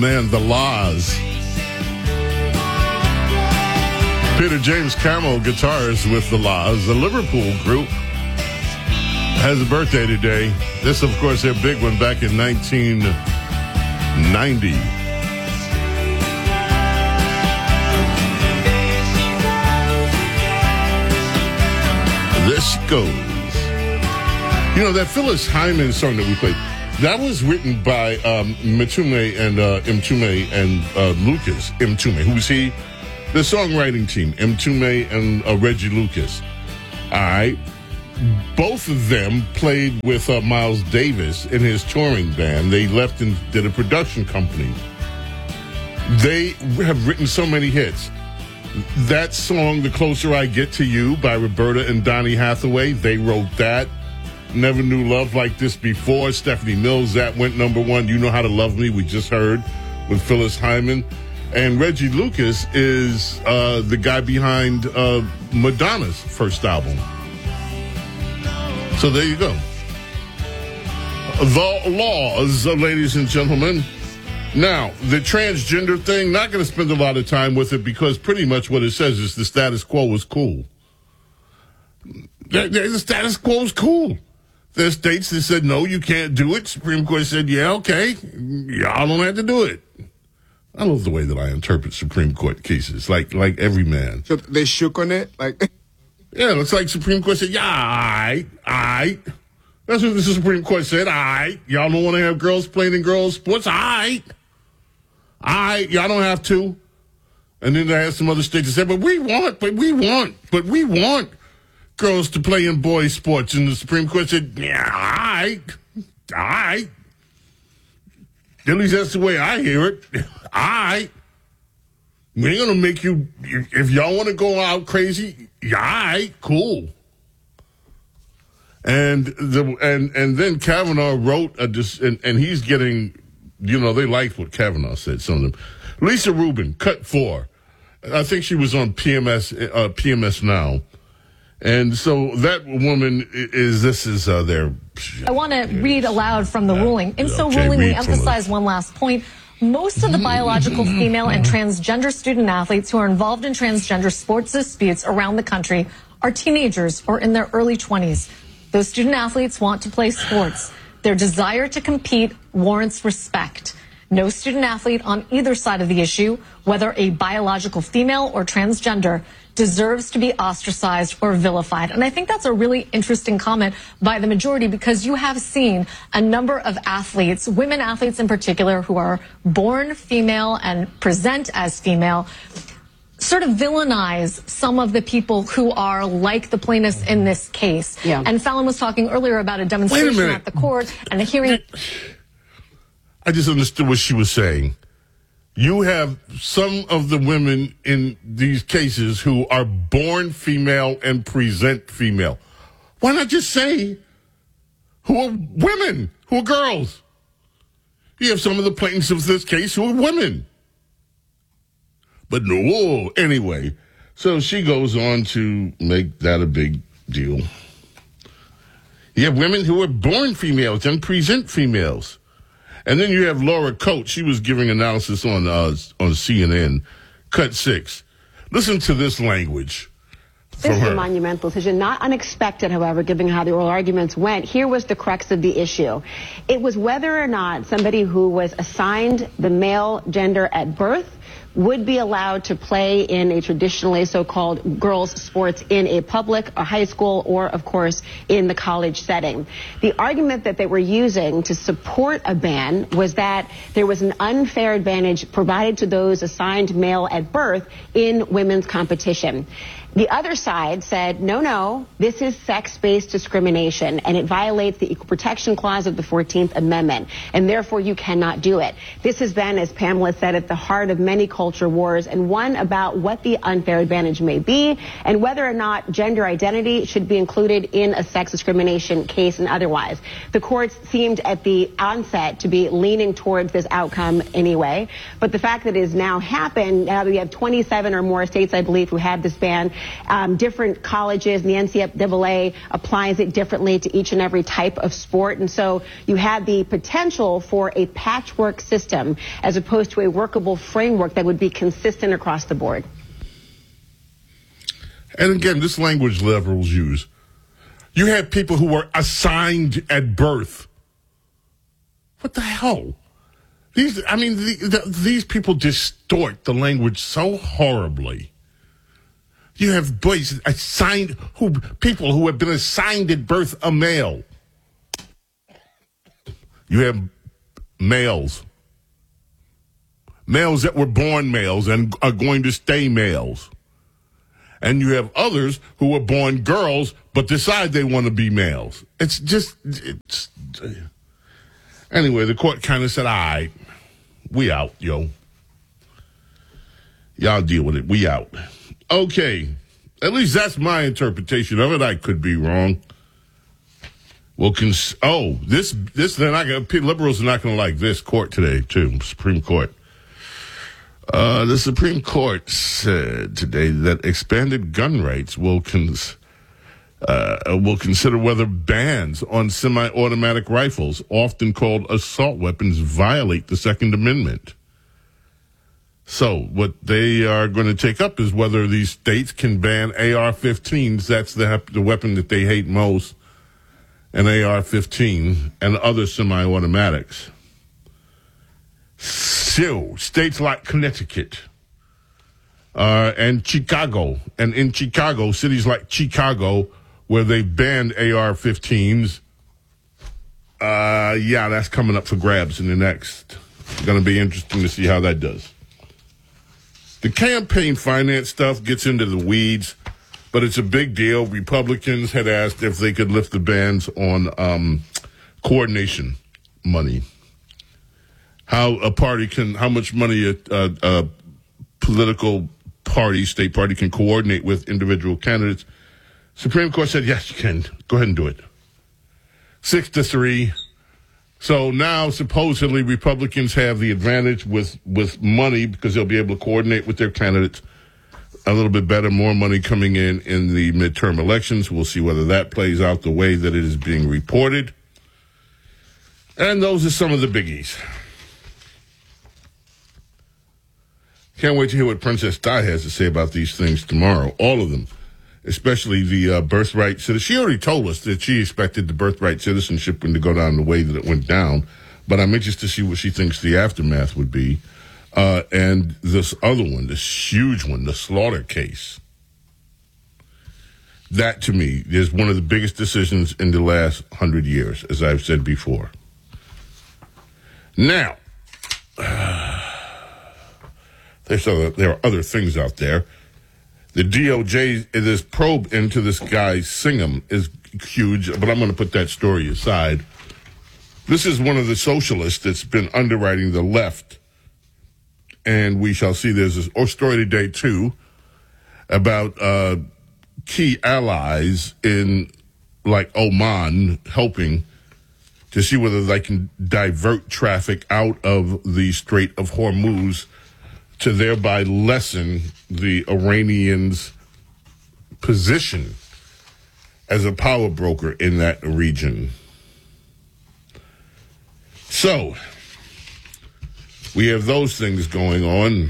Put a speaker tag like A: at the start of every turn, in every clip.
A: Man, the Laws. Peter James Camo, guitarist with the Laws, the Liverpool group, has a birthday today. This, of course, their big one back in 1990. This goes. You know, that Phyllis Hyman song that we played, that was written by Mtume and Lucas Mtume. Who's he? The songwriting team, Mtume and Reggie Lucas. All right. Both of them played with Miles Davis in his touring band. They left and did a production company. They have written so many hits. That song, The Closer I Get to You, by Roberta and Donny Hathaway, they wrote that. Never Knew Love Like This Before, Stephanie Mills, that went #1. You Know How to Love Me, we just heard, with Phyllis Hyman. And Reggie Lucas is the guy behind Madonna's first album. So there you go. The Laws, ladies and gentlemen. Now, the transgender thing, not going to spend a lot of time with it because pretty much what it says is the status quo is cool. The status quo is cool. There's states that said, no, you can't do it. Supreme Court said, yeah, okay. Y'all don't have to do it. I love the way that I interpret Supreme Court cases, like every man.
B: So they shook on it?
A: Yeah, it's like Supreme Court said, yeah, all right. That's what the Supreme Court said, all right. Y'all don't want to have girls playing in girls' sports? All right. Y'all don't have to. And then they had some other states that said, but we want girls to play in boys' sports. And the Supreme Court said, yeah, all right. At least that's the way I hear it. All right. We ain't going to make you, if y'all want to go out crazy, yeah, all right, cool. And then Kavanaugh wrote and he's getting, they liked what Kavanaugh said, some of them. Lisa Rubin, cut 4. I think she was on PMS Now. And so that woman is their...
C: I want to read aloud from the ruling. In so ruling, we emphasize one last point. Most of the biological female and transgender student athletes who are involved in transgender sports disputes around the country are teenagers or in their early 20s. Those student athletes want to play sports. Their desire to compete warrants respect. No student athlete on either side of the issue, whether a biological female or transgender, deserves to be ostracized or vilified. And I think that's a really interesting comment by the majority because you have seen a number of athletes, women athletes in particular, who are born female and present as female, sort of villainize some of the people who are like the plaintiffs in this case. Yeah. And Fallon was talking earlier about a demonstration at the court and a hearing.
A: I just understood what she was saying. You have some of the women in these cases who are born female and present female. Why not just say who are women, who are girls? You have some of the plaintiffs of this case who are women. But no, anyway. So she goes on to make that a big deal. You have women who are born females and present females. And then you have Laura Coates. She was giving analysis on CNN, cut 6. Listen to this language from her.
D: This is a monumental decision, not unexpected, however, given how the oral arguments went. Here was the crux of the issue. It was whether or not somebody who was assigned the male gender at birth would be allowed to play in a traditionally so-called girls' sports in a public, a high school, or, of course, in the college setting. The argument that they were using to support a ban was that there was an unfair advantage provided to those assigned male at birth in women's competition. The other side said, no, this is sex-based discrimination, and it violates the Equal Protection Clause of the 14th Amendment, and therefore you cannot do it. This has been, as Pamela said, at the heart of many many culture wars, and one about what the unfair advantage may be and whether or not gender identity should be included in a sex discrimination case and otherwise. The courts seemed at the onset to be leaning towards this outcome anyway, but the fact that it has now happened, now that we have 27 or more states, I believe, who have this ban, different colleges and the NCAA applies it differently to each and every type of sport, and so you have the potential for a patchwork system as opposed to a workable framework that would be consistent across the board.
A: And again, this language liberals use. You have people who were assigned at birth. What the hell? These people distort the language so horribly. You have boys assigned, people who have been assigned at birth a male. You have males that were born males and are going to stay males. And you have others who were born girls but decide they want to be males. Anyway, the court kind of said, all right, we out, yo. Y'all deal with it. We out. Okay. At least that's my interpretation of it. I could be wrong. Well, liberals are not going to like this court today, too, Supreme Court. The Supreme Court said today that expanded gun rights will consider whether bans on semi-automatic rifles, often called assault weapons, violate the Second Amendment. So what they are going to take up is whether these states can ban AR-15s. That's the weapon that they hate most, an AR-15, and other semi-automatics. So, states like Connecticut and Chicago, and in Chicago, cities like Chicago, where they banned AR-15s, that's coming up for grabs in the next. It's going to be interesting to see how that does. The campaign finance stuff gets into the weeds, but it's a big deal. Republicans had asked if they could lift the bans on coordination money. How much money a political party, state party, can coordinate with individual candidates. Supreme Court said, yes, you can. Go ahead and do it. 6-3. So now, supposedly, Republicans have the advantage with money because they'll be able to coordinate with their candidates a little bit better, more money coming in the midterm elections. We'll see whether that plays out the way that it is being reported. And those are some of the biggies. Can't wait to hear what Princess Di has to say about these things tomorrow. All of them, especially the birthright citizenship. She already told us that she expected the birthright citizenship to go down the way that it went down, but I'm interested to see what she thinks the aftermath would be. And this other one, this huge one, the Slaughter case. That, to me, is one of the biggest decisions in the last 100 years, as I've said before. Now, there are other things out there. The DOJ, this probe into this guy Singham is huge, but I'm going to put that story aside. This is one of the socialists that's been underwriting the left, and we shall see. There's a story today, too, about key allies in, like, Oman helping to see whether they can divert traffic out of the Strait of Hormuz to thereby lessen the Iranians' position as a power broker in that region. So, we have those things going on.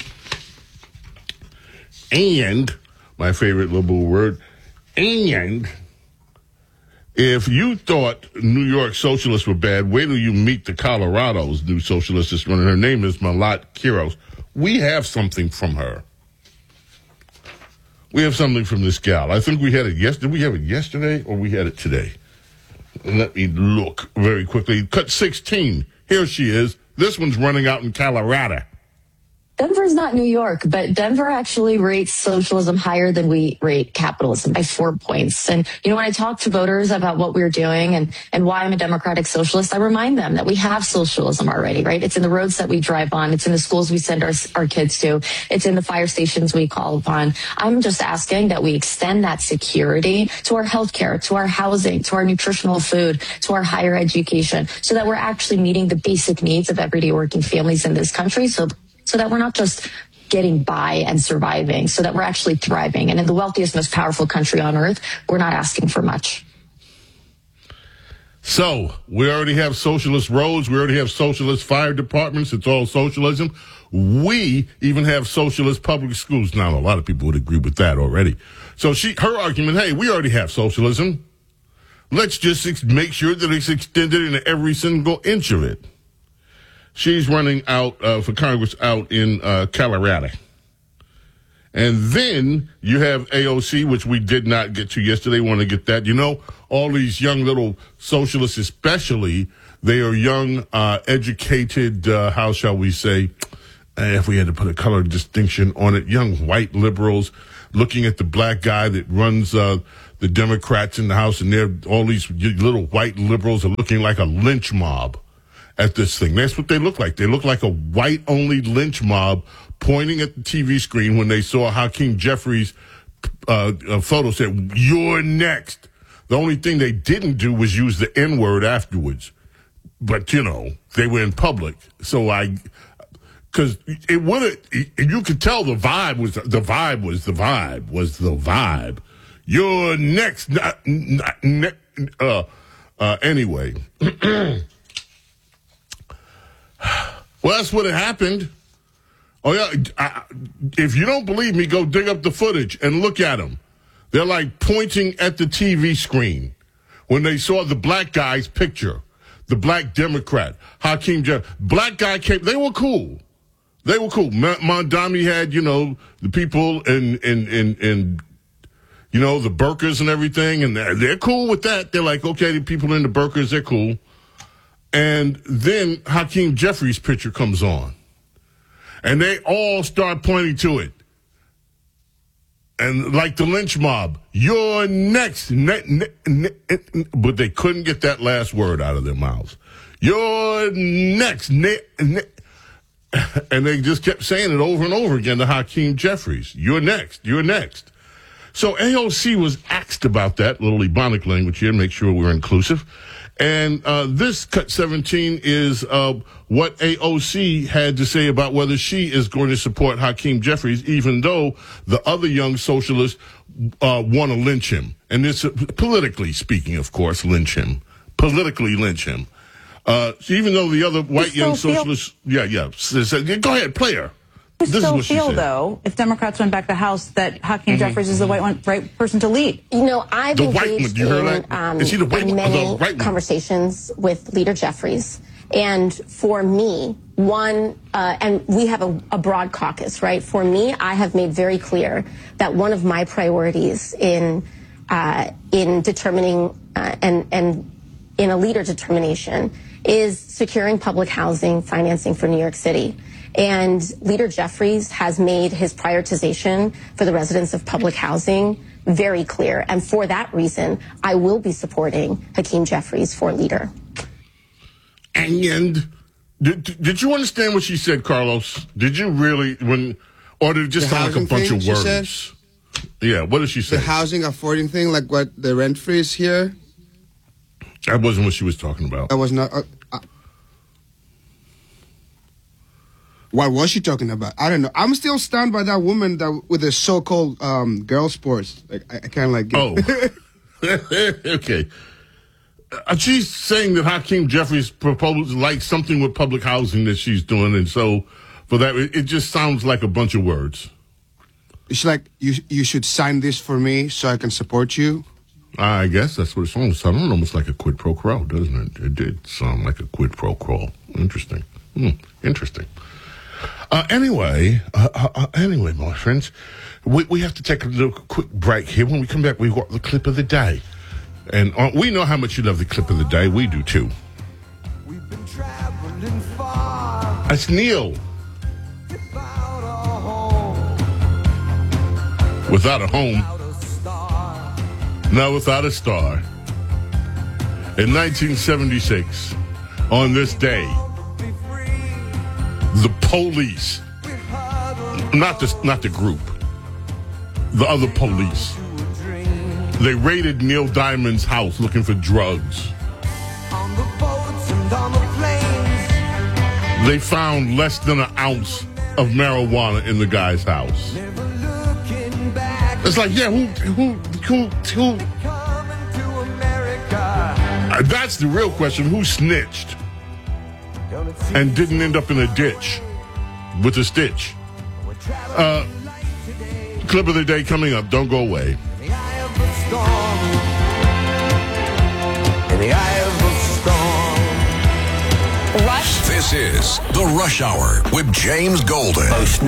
A: And, my favorite liberal word, and if you thought New York socialists were bad, wait till you meet the Colorado's new socialist that's running. Her name is Malat Quiros. We have something from her. We have something from this gal. I think we had it yesterday. Did we have it yesterday or we had it today? Let me look very quickly. Cut 16. Here she is. This one's running out in Colorado.
B: Denver's not New York, but Denver actually rates socialism higher than we rate capitalism by 4 points. And, when I talk to voters about what we're doing and why I'm a democratic socialist, I remind them that we have socialism already, right? It's in the roads that we drive on. It's in the schools we send our kids to. It's in the fire stations we call upon. I'm just asking that we extend that security to our healthcare, to our housing, to our nutritional food, to our higher education, so that we're actually meeting the basic needs of everyday working families in this country. So that we're not just getting by and surviving, so that we're actually thriving. And in the wealthiest, most powerful country on earth, we're not asking for much.
A: So we already have socialist roads. We already have socialist fire departments. It's all socialism. We even have socialist public schools. Now, a lot of people would agree with that already. So her argument, hey, we already have socialism. Let's just make sure that it's extended into every single inch of it. She's running out for Congress out in Colorado. And then you have AOC, which we did not get to yesterday. Want to get that. All these young little socialists especially, they are young, educated, how shall we say, if we had to put a color distinction on it, young white liberals looking at the black guy that runs the Democrats in the House, and all these little white liberals are looking like a lynch mob at this thing. That's what they look like. They look like a white-only lynch mob pointing at the TV screen when they saw Hakeem Jeffries' photo said, "You're next." The only thing they didn't do was use the N-word afterwards. But, they were in public. So because it would have, you could tell the vibe was the vibe. You're next. Anyway. Well, that's what happened. Oh, yeah. If you don't believe me, go dig up the footage and look at them. They're like pointing at the TV screen when they saw the black guy's picture, the black Democrat, Hakeem Jeffries. Black guy came. They were cool. Mondami had, the people and the burqas and everything, and they're cool with that. They're like, okay, the people in the burqas, they're cool. And then Hakeem Jeffries' picture comes on. And they all start pointing to it. And like the lynch mob, you're next. But they couldn't get that last word out of their mouths. You're next. And they just kept saying it over and over again to Hakeem Jeffries. You're next. You're next. So AOC was asked about that, little Ebonic language here, make sure we're inclusive. And this Cut 17 is what AOC had to say about whether she is going to support Hakeem Jeffries, even though the other young socialists want to lynch him. And it's politically speaking, of course, lynch him. Politically lynch him. Even though the other white young socialists... Go ahead, play her.
E: You still feel, though, if Democrats went back to the House, that Hakeem Jeffries is the right person to lead?
C: I've engaged in many conversations with Leader Jeffries. And for me, and we have a broad caucus, right? For me, I have made very clear that one of my priorities in determining and in a leader determination is securing public housing financing for New York City. And Leader Jeffries has made his prioritization for the residents of public housing very clear. And for that reason, I will be supporting Hakeem Jeffries for leader.
A: And did you understand what she said, Carlos? Did you really, or did it just sound like a bunch of words? Yeah, what did she say?
F: The housing affording thing, like what the rent freeze here?
A: That wasn't what she was talking about.
F: That was not... What was she talking about? I don't know. I'm still stunned by that woman with the so-called girl sports. Like I kind of like it.
A: Oh, okay. She's saying that Hakeem Jeffries proposed like something with public housing that she's doing, and so for that, it just sounds like a bunch of words.
F: It's like you should sign this for me so I can support you.
A: I guess that's what it sounds. It sounded almost like a quid pro quo, doesn't it? It did sound like a quid pro quo. Interesting. Interesting. Anyway, my friends, we have to take a little quick break here. When we come back, we've got the clip of the day. And we know how much you love the clip of the day. We do, too. We've been traveling far. That's Neil. without a home, now without a star. In 1976, on this day, the police, not the group, the other police, they raided Neil Diamond's house looking for drugs. They found less than an ounce of marijuana in the guy's house. It's like, yeah, who? That's the real question. Who snitched and didn't end up in a ditch with a stitch? Clip of the day coming up. Don't go away.
G: In the eye of the storm. In the eye of the storm.
C: Rush.
H: This is The Rush Hour with James Golden.